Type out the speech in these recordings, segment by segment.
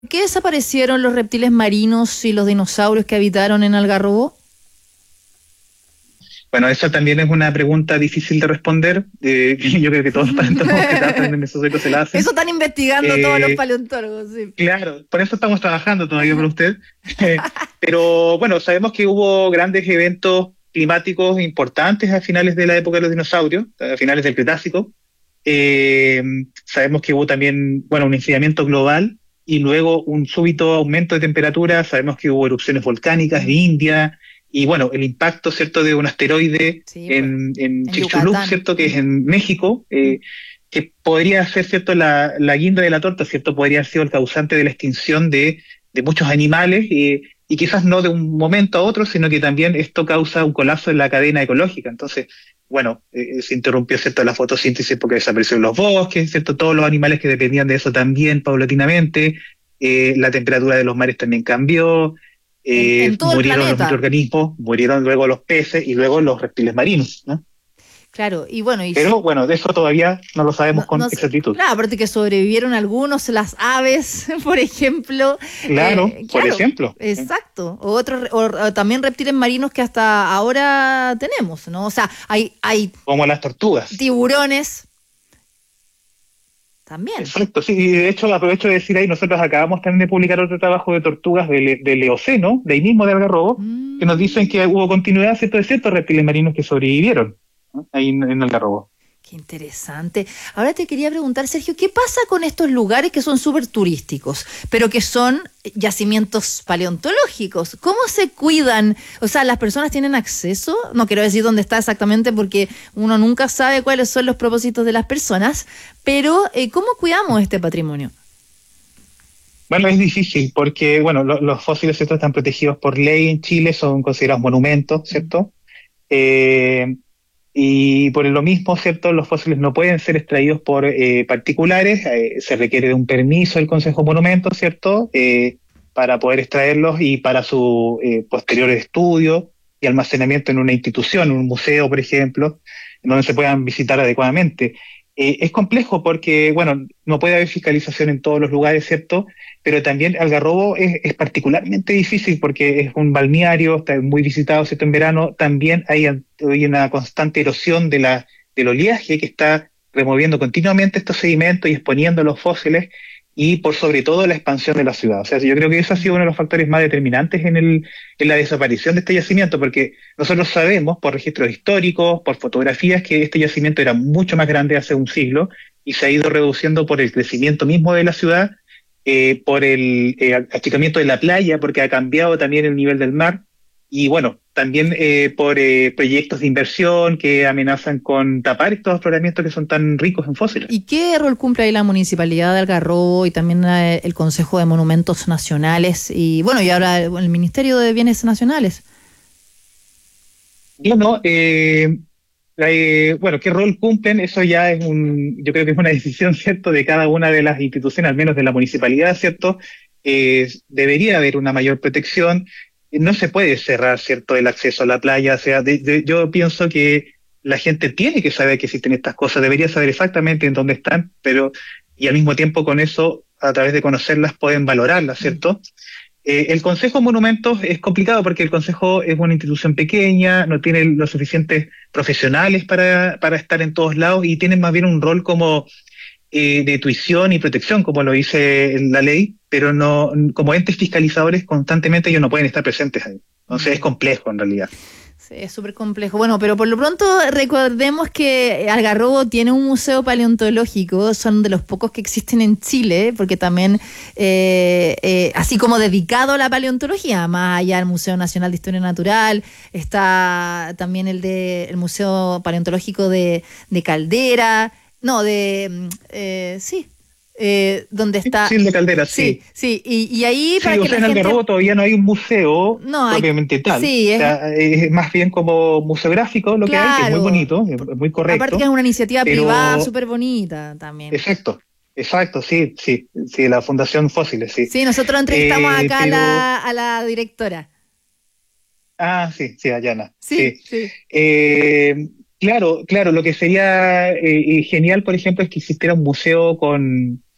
¿Qué desaparecieron los reptiles marinos y los dinosaurios que habitaron en Algarrobo? Bueno, esa también es una pregunta difícil de responder. Yo creo que todos los paleontólogos que trabajan en Mesozoico se la Eso hacen. están investigando todos los Eh, paleontólogos, sí. claro, por eso estamos trabajando todavía por usted. Pero bueno, sabemos que hubo grandes eventos climáticos importantes a finales de la época de los dinosaurios, a finales del Cretácico. Eh, Sabemos que hubo también, bueno, un enfriamiento global y luego un súbito aumento de temperatura. Sabemos que hubo erupciones volcánicas en Mm, India y bueno, el impacto, ¿cierto?, de un asteroide sí, pues, en en Chicxulub, Yucatán. ¿cierto?, que es en México, Mm. que podría ser, ¿cierto?, la guinda de la torta, ¿cierto?, podría haber sido el causante de la extinción de muchos animales y quizás no de un momento a otro, sino que también esto causa un colapso en la cadena ecológica. Entonces, bueno, se interrumpió, ¿cierto?, la fotosíntesis porque desaparecieron los bosques, ¿cierto?, todos los animales que dependían de eso también paulatinamente, la temperatura de los mares también cambió, En todo el murieron los planeta. microorganismos, murieron luego los peces y luego los reptiles marinos, ¿no? Claro, y bueno, Pero bueno, de eso todavía no lo sabemos no, con exactitud. claro, aparte que sobrevivieron algunos, las aves, por ejemplo, Claro, por claro, ejemplo. exacto, o otros, o también reptiles marinos que hasta ahora tenemos, ¿no? O sea, hay Como las tortugas. tiburones también. Exacto, sí, y de hecho aprovecho de decir ahí, nosotros acabamos también de publicar otro trabajo de tortugas del Eoceno, de ahí mismo de Algarrobo, que nos dicen Mm. que hubo continuidad, ¿cierto?, de ciertos reptiles marinos que sobrevivieron, ¿no?, ahí en Algarrobo. Qué interesante. Ahora te quería preguntar, Sergio, ¿qué pasa con estos lugares que son súper turísticos, pero que son yacimientos paleontológicos? ¿Cómo se cuidan? O sea, ¿las personas tienen acceso? No quiero decir dónde está exactamente porque uno nunca sabe cuáles son los propósitos de las personas, pero ¿cómo cuidamos este patrimonio? Bueno, es difícil porque, bueno, los fósiles, ¿cierto?, están protegidos por ley en Chile, son considerados monumentos, Mm. ¿cierto? Eh, y por lo mismo, ¿cierto?, los fósiles no pueden ser extraídos por particulares, se requiere de un permiso del Consejo de Monumentos, ¿cierto?, para poder extraerlos y para su posterior estudio y almacenamiento en una institución, en un museo, por ejemplo, en donde se puedan visitar adecuadamente. Es complejo porque, bueno, no puede haber fiscalización en todos los lugares, ¿cierto? Pero también Algarrobo es particularmente difícil porque es un balneario, está muy visitado, ¿cierto?, en verano. También hay una constante erosión del oleaje que está removiendo continuamente estos sedimentos y exponiendo los fósiles y por sobre todo la expansión de la ciudad. O sea, yo creo que eso ha sido uno de los factores más determinantes en la desaparición de este yacimiento, porque nosotros sabemos por registros históricos, por fotografías, que este yacimiento era mucho más grande hace un siglo y se ha ido reduciendo por el crecimiento mismo de la ciudad, por el achicamiento de la playa, porque ha cambiado también el nivel del mar, y bueno, también por proyectos de inversión que amenazan con tapar estos afloramientos que son tan ricos en fósiles. ¿Y qué rol cumple ahí la Municipalidad de Algarrobo y también el Consejo de Monumentos Nacionales y bueno, y ahora el Ministerio de Bienes Nacionales? Bueno, bueno, ¿qué rol cumplen? Eso ya yo creo que es una decisión, ¿cierto?, de cada una de las instituciones, al menos de la municipalidad, ¿cierto? Debería haber una mayor protección. No se puede cerrar, ¿cierto?, el acceso a la playa. O sea, yo pienso que la gente tiene que saber que existen estas cosas, debería saber exactamente en dónde están, pero y al mismo tiempo con eso, a través de conocerlas, pueden valorarlas, Mm. ¿cierto? El Consejo de Monumentos es complicado porque el Consejo es una institución pequeña, no tiene los suficientes profesionales para estar en todos lados y tiene más bien un rol como de tuición y protección, como lo dice la ley, pero no como entes fiscalizadores constantemente ellos no pueden estar presentes ahí. Entonces es Mm. complejo en realidad. Sí, es súper complejo. Bueno, pero por lo pronto recordemos que Algarrobo tiene un museo paleontológico, son de los pocos que existen en Chile, porque también, así como dedicado a la paleontología, más allá del Museo Nacional de Historia Natural, está también el Museo Paleontológico de Caldera, no, sí, donde está, Sí, el de Caldera, sí, sí. sí, y ahí para Sí, o que sea, la en gente, Algarrobo todavía no hay un museo no, hay, propiamente tal. O sí, es. sea, es más bien como museográfico lo que hay, que es muy Claro, bonito, es muy aparte que es correcto, una iniciativa privada pero súper bonita también. exacto, exacto, sí, sí, sí, la Fundación Fósiles, sí. Sí, nosotros entrevistamos acá a Pero, la directora. sí, sí, Ayana, Sí, sí. sí. Eh, claro, claro, lo que sería genial, por ejemplo, es que existiera un museo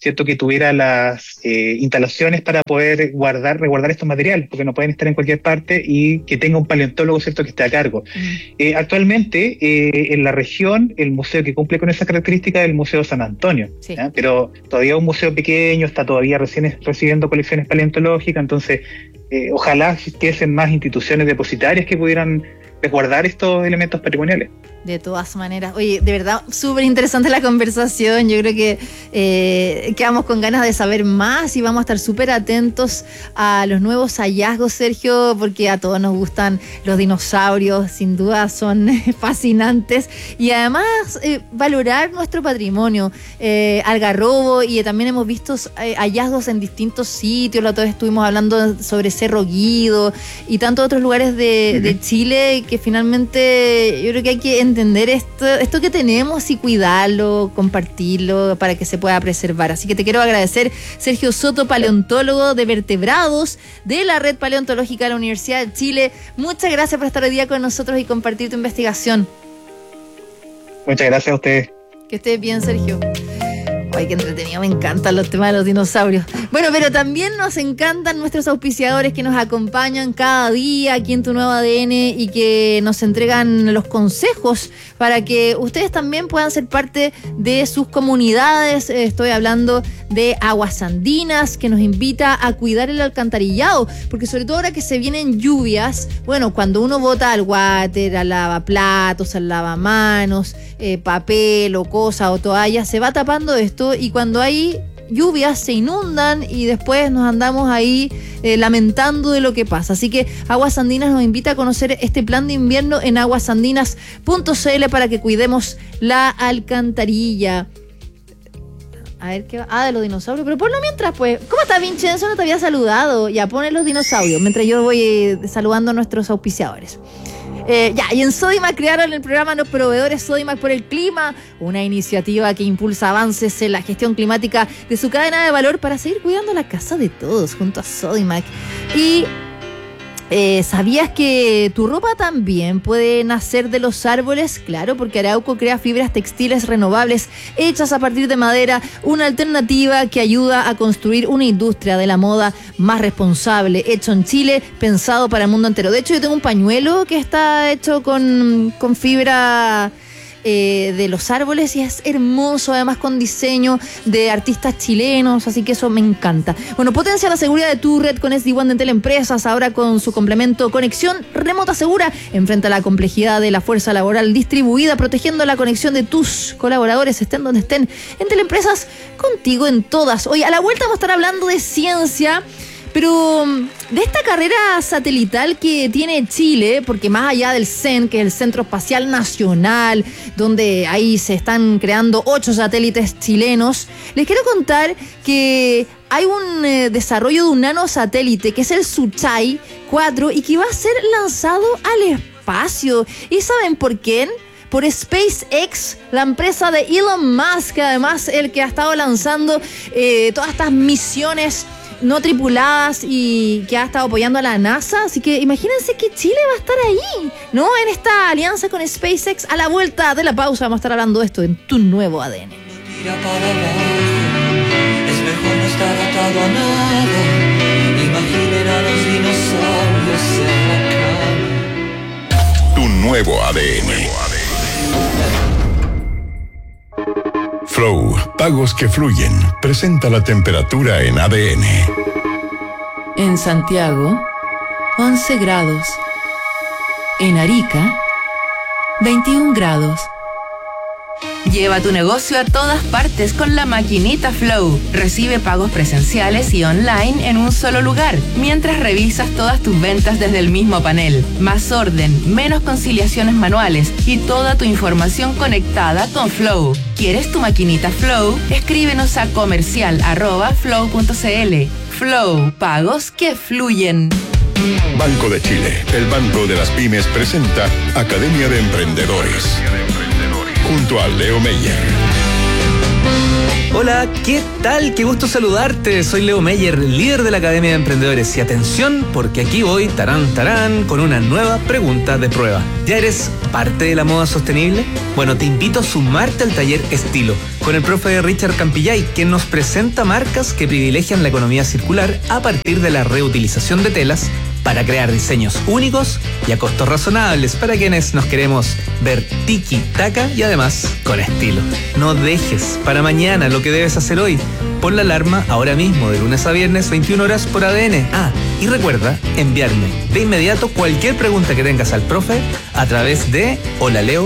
¿cierto?, que tuviera las instalaciones para poder resguardar estos materiales, porque no pueden estar en cualquier parte, y que tenga un paleontólogo, ¿cierto?, que esté a cargo. Actualmente, en la región, el museo que cumple con esa característica es el Museo San Antonio, sí. Pero todavía es un museo pequeño, está todavía recién recibiendo colecciones paleontológicas, entonces ojalá existiesen más instituciones depositarias que pudieran resguardar estos elementos patrimoniales. De todas maneras. Oye, de verdad, súper interesante la conversación. Yo creo que quedamos con ganas de saber más y vamos a estar súper atentos a los nuevos hallazgos, Sergio, porque a todos nos gustan los dinosaurios, sin duda son fascinantes. Y además, valorar nuestro patrimonio, Algarrobo, y también hemos visto hallazgos en distintos sitios. La otra vez estuvimos hablando sobre Cerro Guido y tantos otros lugares de Chile, que finalmente yo creo que hay que entender esto que tenemos y cuidarlo, compartirlo para que se pueda preservar. Así que te quiero agradecer, Sergio Soto, paleontólogo de vertebrados de la Red Paleontológica de la Universidad de Chile. Muchas gracias por estar hoy día con nosotros y compartir tu investigación. Muchas gracias a ustedes. Que estés bien, Sergio. Ay, qué entretenido, me encantan los temas de los dinosaurios. Bueno, pero también nos encantan nuestros auspiciadores que nos acompañan cada día aquí en Tu Nuevo ADN y que nos entregan los consejos para que ustedes también puedan ser parte de sus comunidades. Estoy hablando de Aguas Andinas, que nos invita a cuidar el alcantarillado, porque sobre todo ahora que se vienen lluvias, bueno, cuando uno bota al water, al lavaplatos, al lavamanos, papel o cosa o toalla, se va tapando esto, y cuando hay lluvias se inundan y después nos andamos ahí lamentando de lo que pasa. Así que Aguas Andinas nos invita a conocer este plan de invierno en aguasandinas.cl para que cuidemos la alcantarilla. A ver qué va. Ah, de los dinosaurios. Pero ponlo mientras, pues. ¿Cómo estás, Vincenzo? No te había saludado. Ya, pone los dinosaurios mientras yo voy saludando a nuestros auspiciadores. Y en Sodimac crearon el programa Los Proveedores Sodimac por el Clima, una iniciativa que impulsa avances en la gestión climática de su cadena de valor para seguir cuidando la casa de todos junto a Sodimac. Y ¿sabías que tu ropa también puede nacer de los árboles? Claro, porque Arauco crea fibras textiles renovables hechas a partir de madera, una alternativa que ayuda a construir una industria de la moda más responsable, hecho en Chile, pensado para el mundo entero. De hecho, yo tengo un pañuelo que está hecho con fibra de los árboles y es hermoso, además con diseño de artistas chilenos, así que eso me encanta. Bueno, potencia la seguridad de tu red con SD-WAN de Entel Empresas, ahora con su complemento Conexión Remota Segura. Enfrenta la complejidad de la fuerza laboral distribuida, protegiendo la conexión de tus colaboradores, estén donde estén. Entel Empresas, contigo en todas. Hoy a la vuelta vamos a estar hablando de ciencia, pero de esta carrera satelital que tiene Chile, porque más allá del CEN, que es el Centro Espacial Nacional, donde ahí se están creando 8 satélites chilenos, les quiero contar que hay un desarrollo de un nanosatélite que es el Suchai 4 y que va a ser lanzado al espacio. ¿Y saben por quién? Por SpaceX, la empresa de Elon Musk, además el que ha estado lanzando todas estas misiones no tripuladas y que ha estado apoyando a la NASA. Así que imagínense que Chile va a estar ahí, ¿no? En esta alianza con SpaceX. A la vuelta de la pausa vamos a estar hablando de esto en Tu Nuevo ADN. Mira para abajo, es mejor no estar atado a nada. Imaginen a los dinosaurios en la cama. Tu Nuevo ADN. Flow, pagos que fluyen. Presenta la temperatura en ADN. En Santiago, 11 grados. En Arica, 21 grados. Lleva tu negocio a todas partes con la maquinita Flow. Recibe pagos presenciales y online en un solo lugar, mientras revisas todas tus ventas desde el mismo panel. Más orden, menos conciliaciones manuales y toda tu información conectada con Flow. ¿Quieres tu maquinita Flow? Escríbenos a comercial@flow.cl. Flow, pagos que fluyen. Banco de Chile, el banco de las pymes, presenta Academia de Emprendedores. Junto a Leo Meyer. Hola, ¿qué tal? Qué gusto saludarte. Soy Leo Meyer, líder de la Academia de Emprendedores. Y atención, porque aquí voy, tarán, con una nueva pregunta de prueba. ¿Ya eres parte de la moda sostenible? Bueno, te invito a sumarte al taller Estilo, con el profe Richard Campillay, quien nos presenta marcas que privilegian la economía circular a partir de la reutilización de telas para crear diseños únicos y a costos razonables para quienes nos queremos ver tiki-taka y además con estilo. No dejes para mañana lo que debes hacer hoy. Pon la alarma ahora mismo, de lunes a viernes, 21 horas por ADN. Y recuerda enviarme de inmediato cualquier pregunta que tengas al profe a través de holaleo.cl.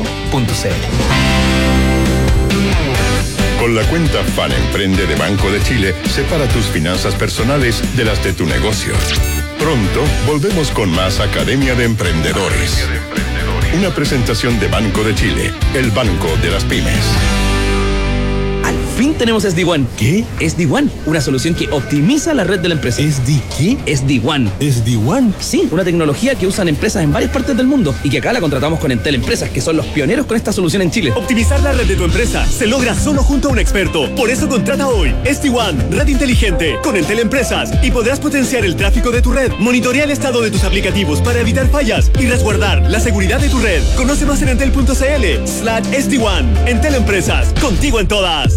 Con la cuenta Fan Emprende de Banco de Chile, separa tus finanzas personales de las de tu negocio. Pronto volvemos con más Academia de Emprendedores. Una presentación de Banco de Chile, el banco de las pymes. Al fin tenemos SD-WAN. ¿Qué? SD-WAN, una solución que optimiza la red de la empresa. ¿SD qué? SD-WAN. ¿SD-WAN? Sí, una tecnología que usan empresas en varias partes del mundo y que acá la contratamos con Entel Empresas, que son los pioneros con esta solución en Chile. Optimizar la red de tu empresa se logra solo junto a un experto. Por eso contrata hoy SD-WAN, red inteligente, con Entel Empresas, y podrás potenciar el tráfico de tu red, monitorear el estado de tus aplicativos para evitar fallas y resguardar la seguridad de tu red. Conoce más en entel.cl/SD-WAN. Entel Empresas, contigo en todas.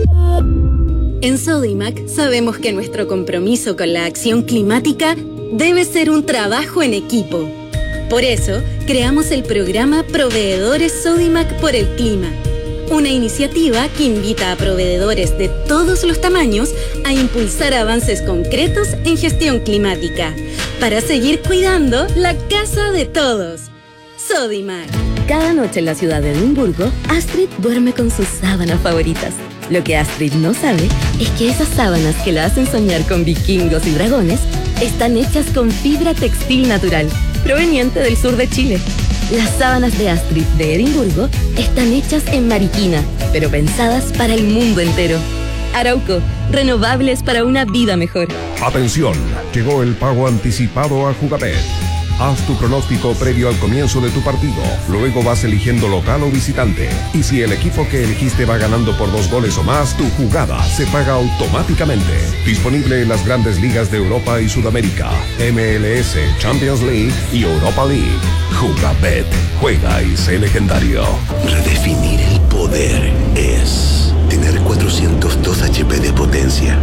En Sodimac sabemos que nuestro compromiso con la acción climática debe ser un trabajo en equipo. Por eso, creamos el programa Proveedores Sodimac por el Clima, una iniciativa que invita a proveedores de todos los tamaños a impulsar avances concretos en gestión climática, para seguir cuidando la casa de todos. Sodimac. Cada noche en la ciudad de Edimburgo, Astrid duerme con sus sábanas favoritas. Lo que Astrid no sabe es que esas sábanas que la hacen soñar con vikingos y dragones están hechas con fibra textil natural, proveniente del sur de Chile. Las sábanas de Astrid de Edimburgo están hechas en Mariquina, pero pensadas para el mundo entero. Arauco, renovables para una vida mejor. Atención, llegó el pago anticipado a Jugabet. Haz tu pronóstico previo al comienzo de tu partido. Luego vas eligiendo local o visitante. Y si el equipo que elegiste va ganando por 2 goles o más, tu jugada se paga automáticamente. Disponible en las grandes ligas de Europa y Sudamérica, MLS, Champions League y Europa League. Jugabet. Juega y sé legendario. Redefinir el poder es tener 402 HP de potencia,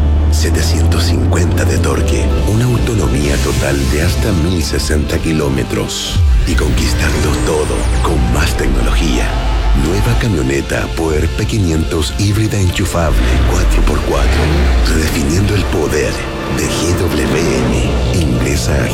750 de torque, una autonomía total de hasta 1060 kilómetros y conquistarlo todo con más tecnología. Nueva camioneta Puer P500 híbrida enchufable 4x4. Redefiniendo el poder de GWM. Ingresa a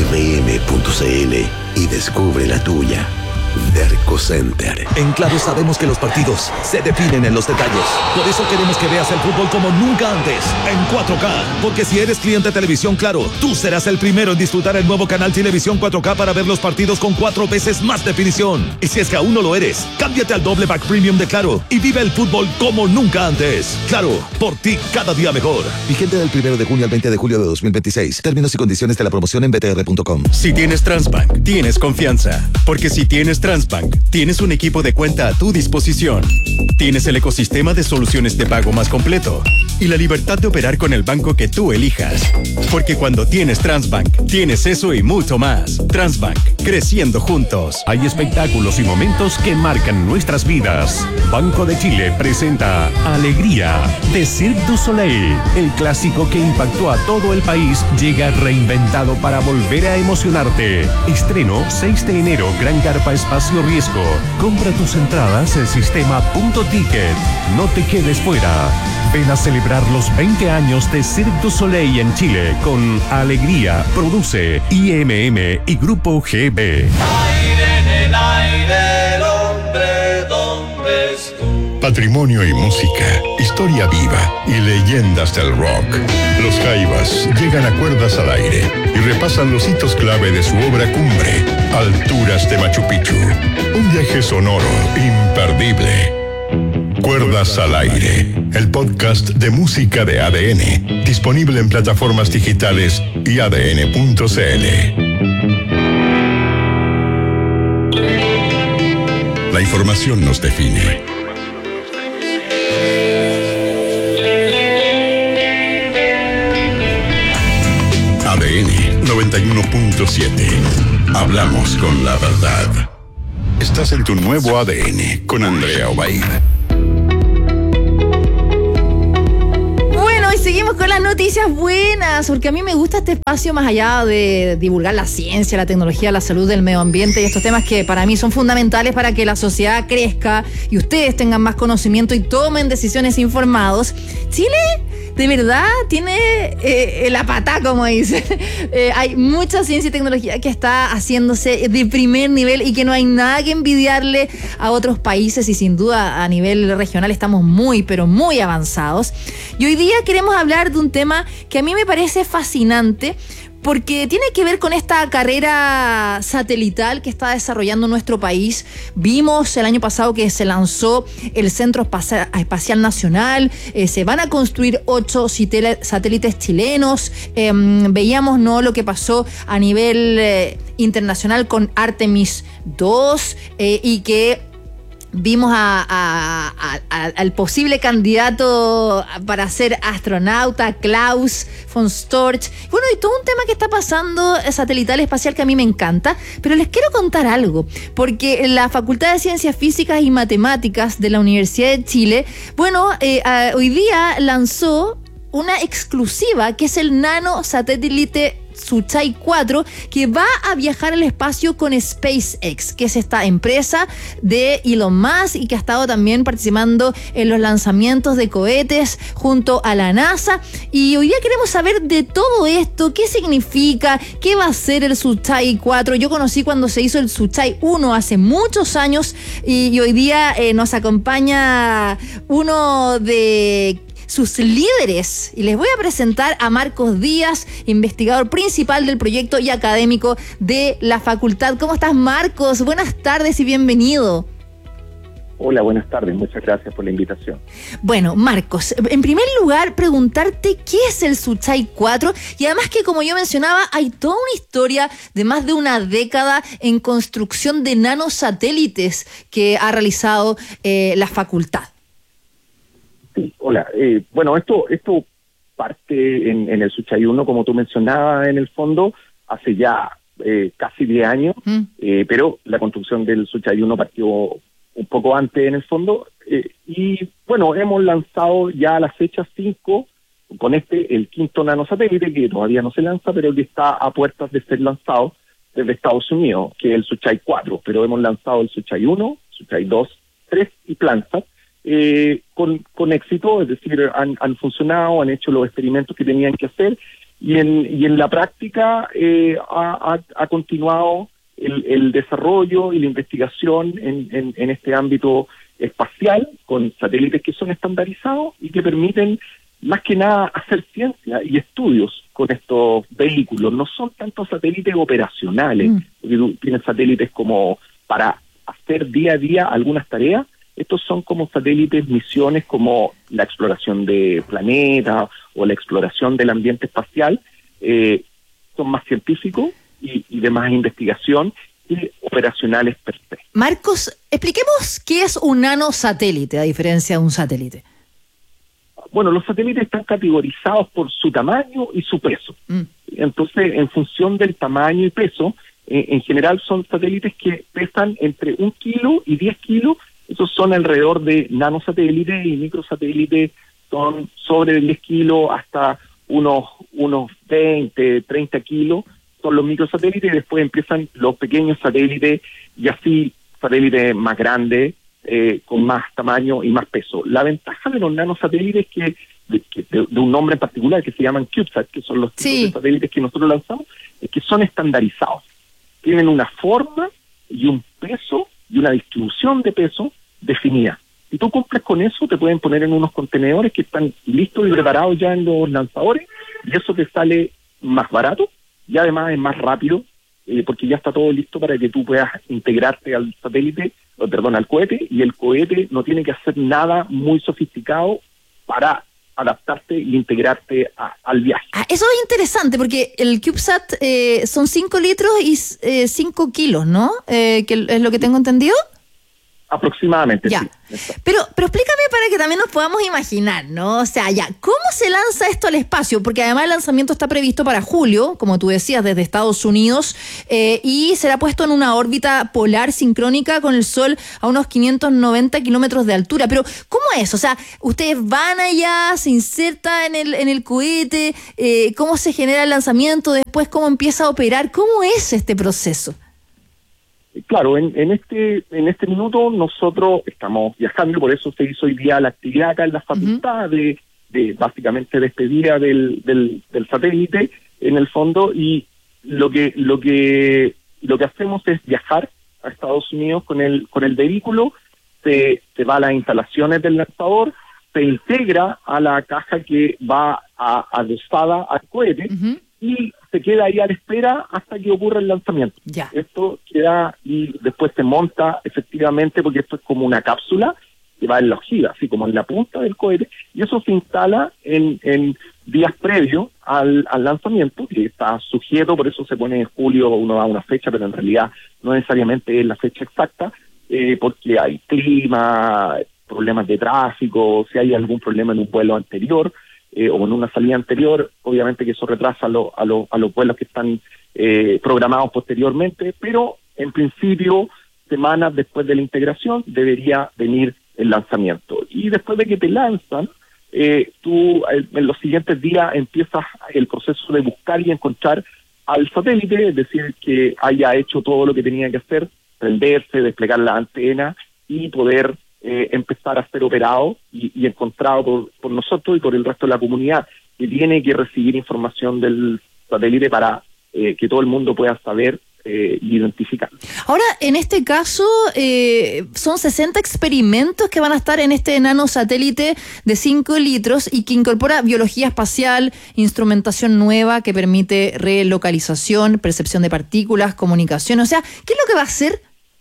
gwm.cl y descubre la tuya. Derco Center. En Claro sabemos que los partidos se definen en los detalles. Por eso queremos que veas el fútbol como nunca antes, en 4K. Porque si eres cliente de Televisión Claro, tú serás el primero en disfrutar el nuevo canal Televisión 4K para ver los partidos con 4 veces más definición. Y si es que aún no lo eres, cámbiate al doble pack premium de Claro y vive el fútbol como nunca antes. Claro, por ti cada día mejor. Vigente del 1 de junio al 20 de julio de 2026. Términos y condiciones de la promoción en btr.com. Si tienes Transbank, tienes confianza. Porque si tienes Transbank, tienes un equipo de cuenta a tu disposición. Tienes el ecosistema de soluciones de pago más completo y la libertad de operar con el banco que tú elijas. Porque cuando tienes Transbank, tienes eso y mucho más. Transbank, creciendo juntos. Hay espectáculos y momentos que marcan nuestras vidas. Banco de Chile presenta Alegría de Cirque du Soleil. El clásico que impactó a todo el país llega reinventado para volver a emocionarte. Estreno 6 de enero, Gran Carpa Espacio Riesgo. Compra tus entradas en sistema.ticket. No te quedes fuera. Ven a celebrar los 20 años de Cirque du Soleil en Chile con Alegría. Produce IMM y Grupo GB. Aire en el aire, el hombre, ¿dónde estuvo? Patrimonio y música, historia viva y leyendas del rock. Los Jaivas llegan a Cuerdas al Aire y repasan los hitos clave de su obra cumbre, Alturas de Machu Picchu. Un viaje sonoro imperdible. Cuerdas al Aire, el podcast de música de ADN, disponible en plataformas digitales y adn.cl. La información nos define. 91.7. Hablamos con la verdad. Estás en tu nuevo ADN con Andrea Obaid. Bueno, y seguimos con las noticias buenas, porque a mí me gusta este espacio más allá de divulgar la ciencia, la tecnología, la salud, el medio ambiente y estos temas que para mí son fundamentales para que la sociedad crezca y ustedes tengan más conocimiento y tomen decisiones informados. Chile, de verdad, tiene la patá, como dicen. Hay mucha ciencia y tecnología que está haciéndose de primer nivel y que no hay nada que envidiarle a otros países, y sin duda a nivel regional estamos muy, pero muy avanzados. Y hoy día queremos hablar de un tema que a mí me parece fascinante, porque tiene que ver con esta carrera satelital que está desarrollando nuestro país. Vimos el año pasado que se lanzó el Centro Espacial Nacional, se van a construir 8 satélites chilenos. Veíamos, ¿no?, lo que pasó a nivel internacional con Artemis 2 y que vimos al posible candidato para ser astronauta, Klaus von Storch. Bueno, y todo un tema que está pasando satelital espacial que a mí me encanta, pero les quiero contar algo, porque la Facultad de Ciencias Físicas y Matemáticas de la Universidad de Chile, bueno, hoy día lanzó una exclusiva que es el nanosatélite Suchai 4, que va a viajar al espacio con SpaceX, que es esta empresa de Elon Musk y que ha estado también participando en los lanzamientos de cohetes junto a la NASA. Y hoy día queremos saber de todo esto, qué significa, qué va a ser el Suchai 4. Yo conocí cuando se hizo el Suchai 1 hace muchos años y hoy día nos acompaña uno de sus líderes, y les voy a presentar a Marcos Díaz, investigador principal del proyecto y académico de la facultad. ¿Cómo estás, Marcos? Buenas tardes y bienvenido. Hola, buenas tardes. Muchas gracias por la invitación. Bueno, Marcos, en primer lugar, preguntarte qué es el Suchai 4, y además que, como yo mencionaba, hay toda una historia de más de una década en construcción de nanosatélites que ha realizado la facultad. Sí, hola. Bueno, esto parte en el Suchai 1, como tú mencionabas, en el fondo, hace ya casi 10 años, pero la construcción del Suchai 1 partió un poco antes, en el fondo, y bueno, hemos lanzado ya a la fecha 5, con el 5º nanosatélite, que todavía no se lanza, pero que está a puertas de ser lanzado desde Estados Unidos, que es el Suchai 4, pero hemos lanzado el Suchai 1, Suchai 2, 3 y Plantsat, con éxito, es decir, han funcionado, han hecho los experimentos que tenían que hacer, y en la práctica ha continuado el desarrollo y la investigación en este ámbito espacial, con satélites que son estandarizados y que permiten más que nada hacer ciencia y estudios con estos vehículos. No son tantos satélites operacionales, porque tú tienes satélites como para hacer día a día algunas tareas. Estos son como satélites, misiones como la exploración de planetas o la exploración del ambiente espacial. Son más científicos y de más investigación y operacionales per se. Marcos, expliquemos qué es un nanosatélite, a diferencia de un satélite. Bueno, los satélites están categorizados por su tamaño y su peso. Entonces, en función del tamaño y peso, en general son satélites que pesan entre 1 kilo y 10 kilos. Esos son alrededor de nanosatélites, y microsatélites son sobre 10 kilos hasta unos 20, 30 kilos, son los microsatélites, y después empiezan los pequeños satélites, y así satélites más grandes, con más tamaño y más peso. La ventaja de los nanosatélites que de un nombre en particular que se llaman CubeSat, que son los tipos de satélites que nosotros lanzamos, es que son estandarizados. Tienen una forma y un peso y una distribución de peso definida. Si tú cumples con eso, te pueden poner en unos contenedores que están listos y preparados ya en los lanzadores, y eso te sale más barato y además es más rápido, porque ya está todo listo para que tú puedas integrarte al al cohete, y el cohete no tiene que hacer nada muy sofisticado para adaptarte y integrarte al viaje. Eso es interesante, porque el CubeSat son 5 litros y 5 kilos, ¿no? Que es lo que tengo entendido. Aproximadamente, ya. Sí. Pero explícame para que también nos podamos imaginar, ¿no? O sea, ya, ¿cómo se lanza esto al espacio? Porque además el lanzamiento está previsto para julio, como tú decías, desde Estados Unidos, y será puesto en una órbita polar sincrónica con el Sol a unos 590 kilómetros de altura. Pero, ¿cómo es? O sea, ustedes van allá, se inserta en el cohete, ¿cómo se genera el lanzamiento? Después, ¿cómo empieza a operar? ¿Cómo es este proceso? Claro, en este minuto nosotros estamos viajando, por eso se hizo hoy día la actividad acá en la facultad de básicamente despedida del satélite en el fondo, y lo que hacemos es viajar a Estados Unidos con el vehículo, se va a las instalaciones del lanzador, se integra a la caja que va adosada al cohete, y se queda ahí a la espera hasta que ocurra el lanzamiento. Ya. Esto queda y después se monta efectivamente, porque esto es como una cápsula que va en la ojiva, así como en la punta del cohete, y eso se instala en días previos al lanzamiento, que está sujeto, por eso se pone en julio, uno da una fecha, pero en realidad no necesariamente es la fecha exacta, porque hay clima, problemas de tráfico, si hay algún problema en un vuelo anterior, o en una salida anterior, obviamente que eso retrasa a los vuelos que están programados posteriormente, pero en principio, semanas después de la integración, debería venir el lanzamiento. Y después de que te lanzan, tú en los siguientes días empiezas el proceso de buscar y encontrar al satélite, es decir, que haya hecho todo lo que tenía que hacer, prenderse, desplegar la antena y poder empezar a ser operado y encontrado por nosotros y por el resto de la comunidad, que tiene que recibir información del satélite para que todo el mundo pueda saber y identificar. Ahora, en este caso, son 60 experimentos que van a estar en este nanosatélite de 5 litros y que incorpora biología espacial, instrumentación nueva que permite relocalización, percepción de partículas, comunicación. O sea, ¿qué es lo que va a hacer?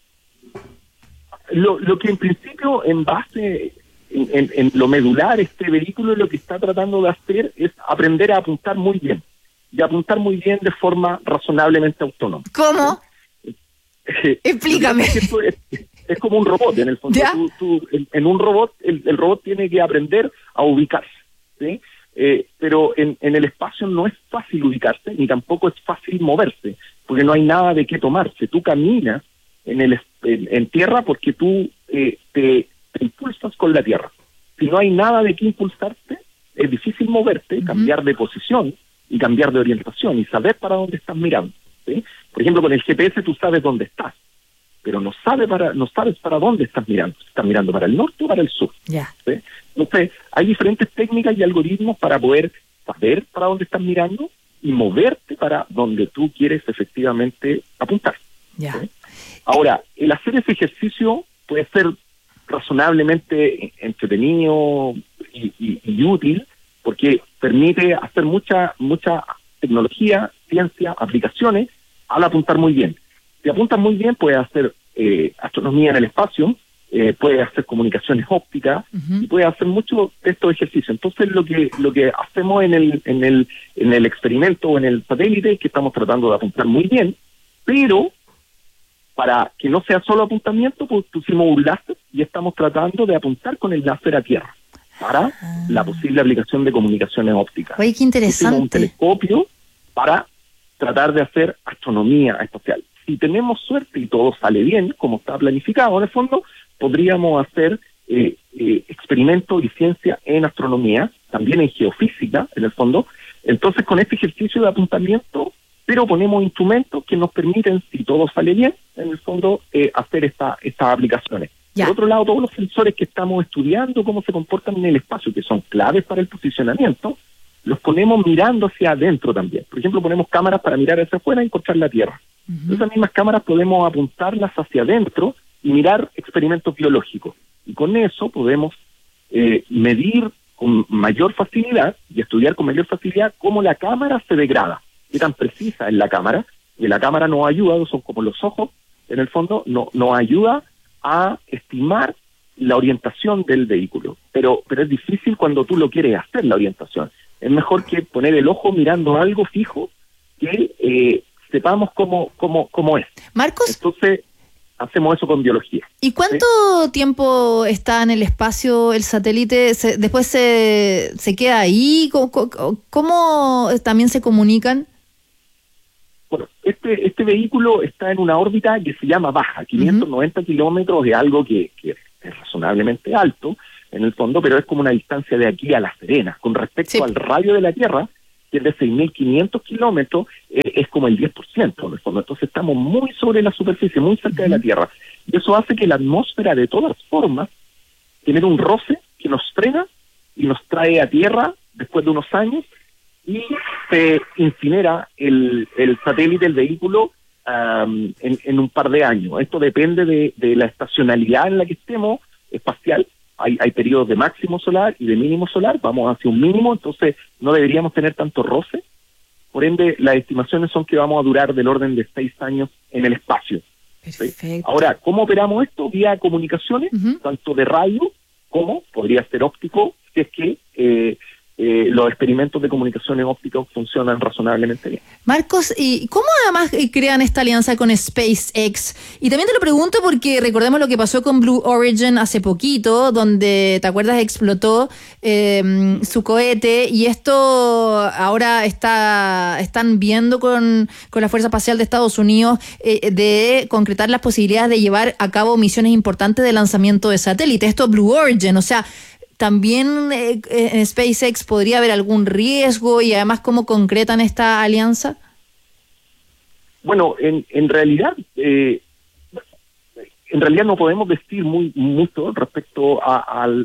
Lo que en principio, en base en lo medular, este vehículo lo que está tratando de hacer es aprender a apuntar muy bien, y apuntar muy bien de forma razonablemente autónoma. ¿Cómo? Explícame. Es como un robot, en el fondo. En un robot, el robot tiene que aprender a ubicarse, ¿sí? Pero en el espacio no es fácil ubicarse, ni tampoco es fácil moverse, porque no hay nada de qué tomarse. Tú caminas en tierra porque tú te impulsas con la tierra. Si no hay nada de qué impulsarte, es difícil moverte, cambiar de posición y cambiar de orientación y saber para dónde estás mirando, ¿sí? Por ejemplo, con el GPS tú sabes dónde estás, pero no sabes para dónde estás mirando. ¿Estás mirando para el norte o para el sur? Yeah. ¿Sí? Entonces, hay diferentes técnicas y algoritmos para poder saber para dónde estás mirando y moverte para donde tú quieres efectivamente apuntar. Yeah. ¿Sí? Ahora, el hacer ese ejercicio puede ser razonablemente entretenido y útil, porque permite hacer mucha tecnología, ciencia, aplicaciones al apuntar muy bien. Si apuntas muy bien, puedes hacer astronomía en el espacio, puedes hacer comunicaciones ópticas y puedes hacer mucho de estos ejercicios. Entonces, lo que hacemos en el experimento o en el satélite es que estamos tratando de apuntar muy bien, pero para que no sea solo apuntamiento, pues pusimos un láser y estamos tratando de apuntar con el láser a tierra para la posible aplicación de comunicaciones ópticas. Oye, qué interesante. Pusimos un telescopio para tratar de hacer astronomía espacial. Si tenemos suerte y todo sale bien, como está planificado en el fondo, podríamos hacer experimentos y ciencia en astronomía, también en geofísica en el fondo. Entonces, con este ejercicio de apuntamiento, pero ponemos instrumentos que nos permiten, si todo sale bien, en el fondo, hacer estas aplicaciones. Ya. Por otro lado, todos los sensores que estamos estudiando, cómo se comportan en el espacio, que son claves para el posicionamiento, los ponemos mirando hacia adentro también. Por ejemplo, ponemos cámaras para mirar hacia afuera y encontrar la Tierra. Esas mismas cámaras podemos apuntarlas hacia adentro y mirar experimentos biológicos. Y con eso podemos medir con mayor facilidad y estudiar con mayor facilidad cómo la cámara se degrada, qué tan precisa es la cámara, y la cámara nos ayuda, son como los ojos, en el fondo, nos ayuda a estimar la orientación del vehículo. Pero es difícil cuando tú lo quieres hacer, la orientación. Es mejor que poner el ojo mirando algo fijo que sepamos cómo es. Marcos, entonces, hacemos eso con biología. ¿Y cuánto tiempo está en el espacio el satélite? ¿Después se queda ahí? ¿Cómo también se comunican? Bueno, este vehículo está en una órbita que se llama baja, 590 kilómetros, es algo que es razonablemente alto en el fondo, pero es como una distancia de aquí a La Serena. Con respecto al radio de la Tierra, que es de 6.500 kilómetros, es como el 10% en el fondo. Entonces estamos muy sobre la superficie, muy cerca de la Tierra. Y eso hace que la atmósfera, de todas formas, genere un roce que nos frena y nos trae a Tierra después de unos años, y se incinera el satélite, el vehículo, en un par de años. Esto depende de la estacionalidad en la que estemos, espacial. Hay periodos de máximo solar y de mínimo solar, vamos hacia un mínimo, entonces no deberíamos tener tanto roce. Por ende, las estimaciones son que vamos a durar del orden de 6 años en el espacio. Perfecto. Ahora, ¿cómo operamos esto? Vía comunicaciones, tanto de radio como podría ser óptico, si es que los experimentos de comunicaciones ópticas funcionan razonablemente bien. Marcos, ¿y cómo además crean esta alianza con SpaceX? Y también te lo pregunto porque recordemos lo que pasó con Blue Origin hace poquito, donde, ¿te acuerdas?, explotó su cohete, y esto ahora están viendo con la Fuerza Espacial de Estados Unidos de concretar las posibilidades de llevar a cabo misiones importantes de lanzamiento de satélites. Esto es Blue Origin, o sea, ¿también en SpaceX podría haber algún riesgo? Y además, ¿cómo concretan esta alianza? Bueno, en realidad no podemos decir mucho respecto al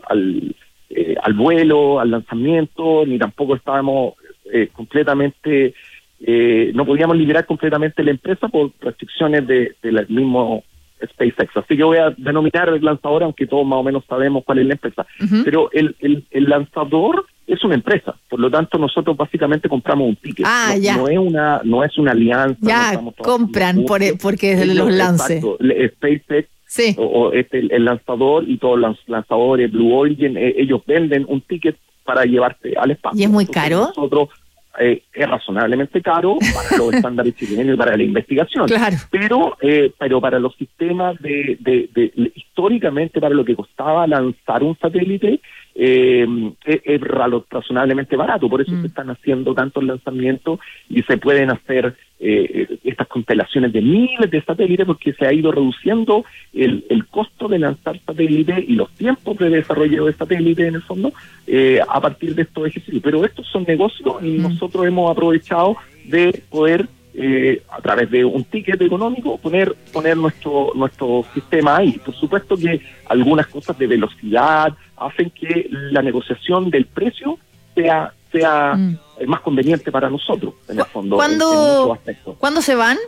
vuelo, al lanzamiento, ni tampoco estábamos completamente, no podíamos liberar completamente la empresa por restricciones del mismo SpaceX. Así que voy a denominar el lanzador, aunque todos más o menos sabemos cuál es la empresa. Pero el lanzador es una empresa, por lo tanto nosotros básicamente compramos un ticket. No es una alianza. Ya, compran porque los lance. Exacto, SpaceX o el lanzador y todos los lanzadores, Blue Origin, ellos venden un ticket para llevarte al espacio. ¿Y es muy caro? Nosotros es razonablemente caro para los estándares chilenos y para la investigación. Claro. Pero para los sistemas históricamente, para lo que costaba lanzar un satélite, es razonablemente barato. Por eso se están haciendo tantos lanzamientos y se pueden hacer estas constelaciones de miles de satélites, porque se ha ido reduciendo el costo de lanzar satélites y los tiempos de desarrollo de satélites, en el fondo, a partir de estos ejercicios. Pero estos son negocios y nosotros hemos aprovechado de poder, a través de un ticket económico, poner nuestro sistema ahí. Por supuesto que algunas cosas de velocidad hacen que la negociación del precio sea más conveniente para nosotros, en el fondo. ¿Cuándo se van?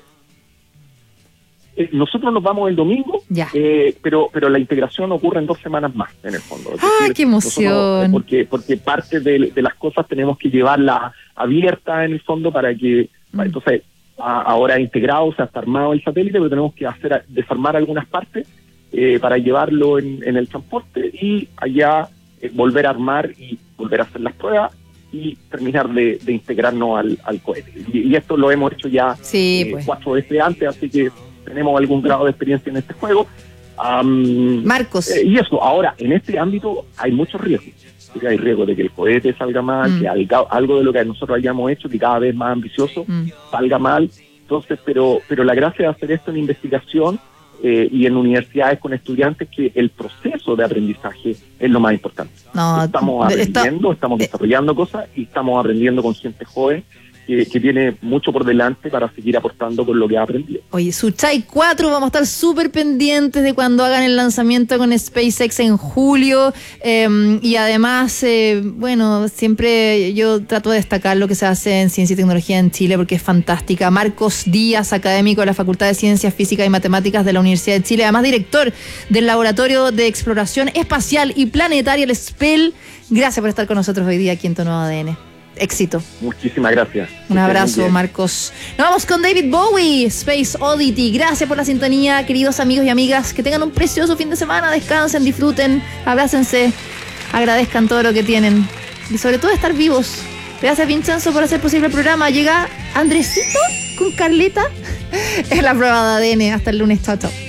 Nosotros nos vamos el domingo, pero la integración ocurre en 2 semanas más, en el fondo. ¡Qué emoción! Porque parte de las cosas tenemos que llevarla abierta, en el fondo, para que... Entonces, ahora integrado, o sea, está armado el satélite, pero tenemos que desarmar algunas partes para llevarlo en el transporte, y allá volver a armar y volver a hacer las pruebas y terminar de integrarnos al cohete. Y esto lo hemos hecho ya 4 veces antes, así que tenemos algún grado de experiencia en este juego. Marcos. Y eso, ahora, en este ámbito hay muchos riesgos. Hay riesgo de que el cohete salga mal, que algo de lo que nosotros hayamos hecho, que cada vez más ambicioso, salga mal. Entonces, pero la gracia de hacer esto en investigación y en universidades con estudiantes, que el proceso de aprendizaje es lo más importante. Estamos aprendiendo, estamos desarrollando cosas y estamos aprendiendo con gente joven que tiene mucho por delante para seguir aportando con lo que ha aprendido. Oye, Suchai 4, vamos a estar súper pendientes de cuando hagan el lanzamiento con SpaceX en julio, y además, bueno, siempre yo trato de destacar lo que se hace en ciencia y tecnología en Chile, porque es fantástica. Marcos Díaz, académico de la Facultad de Ciencias Físicas y Matemáticas de la Universidad de Chile, además director del Laboratorio de Exploración Espacial y Planetaria, el SPEL. Gracias por estar con nosotros hoy día aquí en Tu Nuevo ADN. Éxito. Muchísimas gracias. Un abrazo, Marcos. Nos vamos con David Bowie, Space Oddity. Gracias por la sintonía, queridos amigos y amigas. Que tengan un precioso fin de semana. Descansen, disfruten, abrácense, agradezcan todo lo que tienen y sobre todo estar vivos. Gracias, Vincenzo, por hacer posible el programa. Llega Andresito con Carlita en la prueba de ADN. Hasta el lunes, chao, chao.